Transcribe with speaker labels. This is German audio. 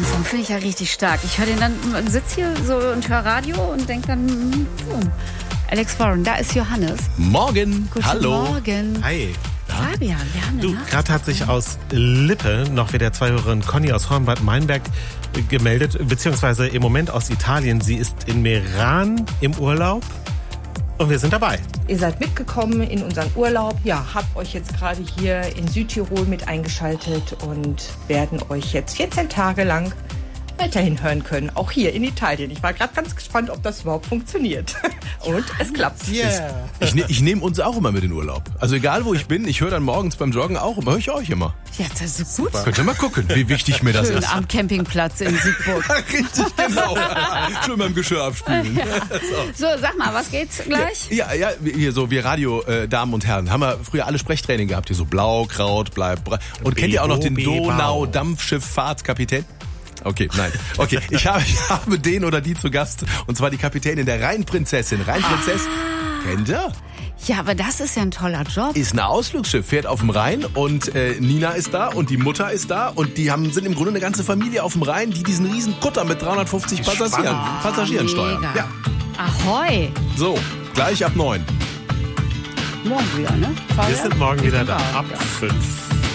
Speaker 1: Den Song finde ich ja richtig stark. Ich höre den dann, sitze hier so und höre Radio und denke dann, Alex Warren, da ist Johannes.
Speaker 2: Morgen.
Speaker 1: Guten
Speaker 2: Hallo.
Speaker 1: Morgen.
Speaker 3: Hi.
Speaker 1: Fabian, wir haben eine Nachricht.
Speaker 3: Gerade hat sich aus Lippe noch wieder Zuhörerin Conny aus Hornbad Meinberg gemeldet, beziehungsweise im Moment aus Italien. Sie ist in Meran im Urlaub und wir sind dabei.
Speaker 4: Ihr seid mitgekommen in unseren Urlaub. Ja, habt euch jetzt gerade hier in Südtirol mit eingeschaltet und werden euch jetzt 14 Tage lang weiterhin hören können. Auch hier in Italien. Ich war gerade ganz gespannt, ob das überhaupt funktioniert. Und es klappt.
Speaker 3: Yeah.
Speaker 2: Ich nehme uns auch immer mit in den Urlaub. Also egal, wo ich bin, ich höre dann morgens beim Joggen auch immer, höre ich euch immer.
Speaker 1: Ja, das ist gut.
Speaker 2: Könnt ihr mal gucken, wie wichtig mir das
Speaker 1: Schön
Speaker 2: ist.
Speaker 1: am Campingplatz in Siegburg.
Speaker 2: Richtig, genau. Schön beim Geschirr abspülen.
Speaker 1: Ja. So, sag mal, was geht's gleich?
Speaker 2: Ja, hier so, wir Radio-Damen und Herren, haben wir früher alle Sprechtraining gehabt. Hier so Blau, Kraut, Bleib. Und kennt ihr auch noch den Donau-Dampfschiffahrtskapitän? Okay, nein. Okay, ich habe den oder die zu Gast. Und zwar die Kapitänin der Rheinprinzessin. Rheinprinzess, kennt ihr?
Speaker 1: Ja, aber das ist ja ein toller Job.
Speaker 2: Ist ein Ausflugsschiff, fährt auf dem Rhein und Nina ist da und die Mutter ist da und die sind im Grunde eine ganze Familie auf dem Rhein, die diesen riesen Kutter mit 350 Passagieren steuern.
Speaker 1: Mega.
Speaker 2: Ja.
Speaker 1: Ahoi.
Speaker 2: So, gleich ab 9.
Speaker 1: Morgen wieder, ne?
Speaker 3: Wir sind morgen wieder da.
Speaker 1: Ja.
Speaker 3: Ab 5.